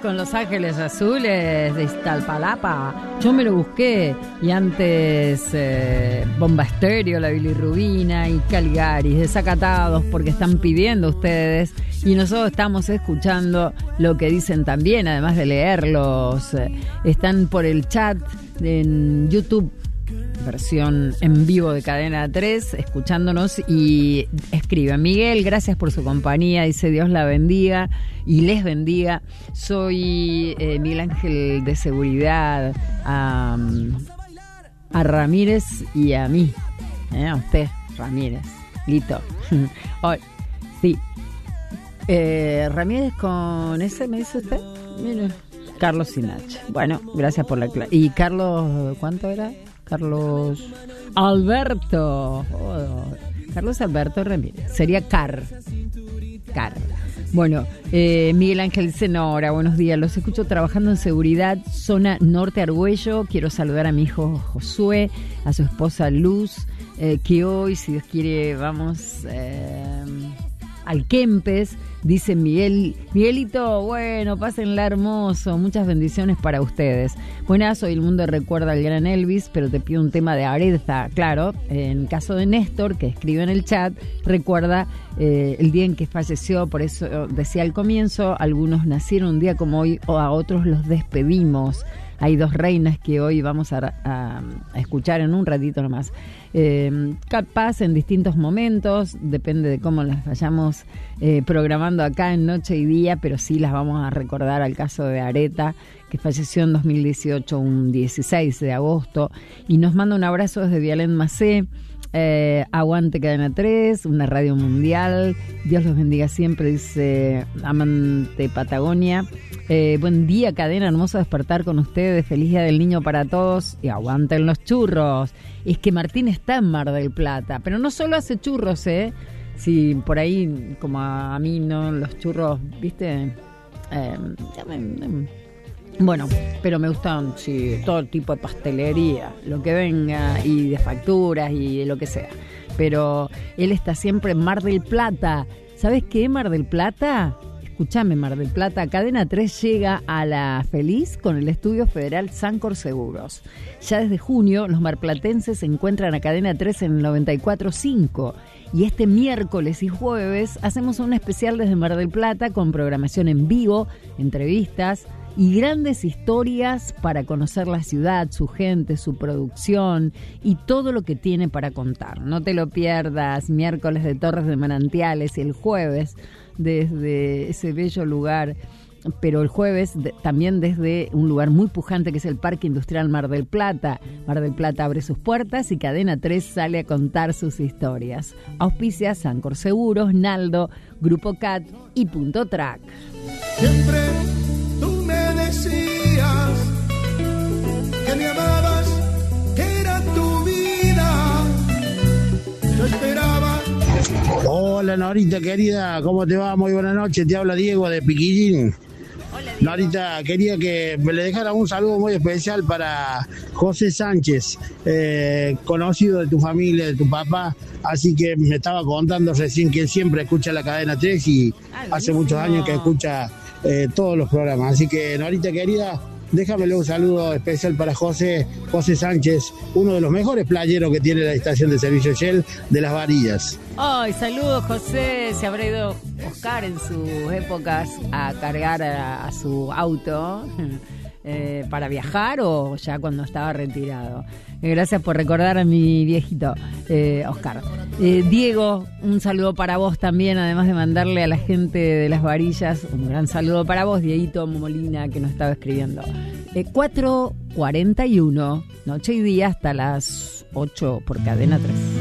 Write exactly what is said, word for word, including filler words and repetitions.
con Los Ángeles Azules de Iztapalapa. Yo me lo busqué. Y antes eh, Bomba Estéreo, la bilirrubina y Caligaris, desacatados porque están pidiendo ustedes. Y nosotros estamos escuchando lo que dicen también, además de leerlos. Eh, están por el chat en YouTube, versión en vivo de Cadena tres, escuchándonos, y escribe: Miguel, gracias por su compañía, dice, Dios la bendiga y les bendiga. Soy eh, Miguel Ángel de Seguridad, a, a Ramírez y a mí, ¿eh? A usted, Ramírez, Lito. Oh, sí, eh, Ramírez con ese, ¿me dice usted? Mire, Carlos Sinache. Bueno, gracias por la clase. ¿Y Carlos, cuánto era? Carlos Alberto. Oh, Carlos Alberto Ramírez. Sería Car. Car. Bueno, eh, Miguel Ángel Senora, buenos días. Los escucho trabajando en seguridad, zona norte Argüello. Quiero saludar a mi hijo Josué, a su esposa Luz, eh, que hoy, si Dios quiere, vamos eh, al Kempes. Dice Miguel, Miguelito, bueno, pásenla hermoso, muchas bendiciones para ustedes. Buenas, hoy el mundo recuerda al gran Elvis, pero te pido un tema de Aretha. Claro, en caso de Néstor, que escribe en el chat, recuerda eh, el día en que falleció, por eso decía al comienzo, algunos nacieron un día como hoy, o a otros los despedimos. Hay dos reinas que hoy vamos a, a, a escuchar en un ratito nomás. Eh, capaz en distintos momentos, depende de cómo las vayamos eh, programando acá en Noche y Día, pero sí las vamos a recordar al caso de Aretha, que falleció en dos mil dieciocho, un dieciséis de agosto, y nos manda un abrazo desde Vialén Macé. Eh, aguante Cadena tres, una radio mundial, Dios los bendiga siempre, dice Amante Patagonia. Eh, buen día, Cadena, hermoso despertar con ustedes, feliz día del niño para todos y aguanten los churros. Es que Martín está en Mar del Plata, pero no solo hace churros, eh si por ahí, como a, a mí no, los churros, viste, eh, bueno, pero me gustan, sí, todo tipo de pastelería, lo que venga, y de facturas y lo que sea. Pero él está siempre en Mar del Plata. ¿Sabes qué, Mar del Plata? Escúchame, Mar del Plata, Cadena tres llega a la feliz con el estudio federal Sancor Seguros. Ya desde junio, los marplatenses se encuentran a Cadena tres en el noventa y cuatro punto cinco. Y este miércoles y jueves hacemos un especial desde Mar del Plata con programación en vivo, entrevistas y grandes historias para conocer la ciudad, su gente, su producción y todo lo que tiene para contar. No te lo pierdas, miércoles de Torres de Manantiales y el jueves desde ese bello lugar, pero el jueves de, también desde un lugar muy pujante que es el Parque Industrial Mar del Plata. Mar del Plata abre sus puertas y Cadena tres sale a contar sus historias. Auspicia Sancor Seguros, Naldo, Grupo Cat y Punto Track. Siempre tú me decías que me amabas, que era tu vida. Yo esperaba. Hola Norita querida, ¿cómo te va? Muy buenas noches, te habla Diego de Piquillín. Hola, Diego. Norita, quería que me le dejara un saludo muy especial para José Sánchez, eh, conocido de tu familia, de tu papá, así que me estaba contando recién que él siempre escucha la Cadena tres y Ay, hace muchos años que escucha eh, todos los programas, así que Norita querida, déjamele un saludo especial para José, José Sánchez, uno de los mejores playeros que tiene la estación de servicio Shell de Las Varillas. Ay, saludos, José. Se habrá ido Oscar en sus épocas a cargar a, a su auto eh, para viajar, o ya cuando estaba retirado. Eh, gracias por recordar a mi viejito, eh, Oscar. Eh, Diego, un saludo para vos también, además de mandarle a la gente de Las Varillas un gran saludo para vos, Dieguito Molina, que nos estaba escribiendo. Eh, cuatro cuarenta y uno, noche y día hasta las ocho por Cadena tres.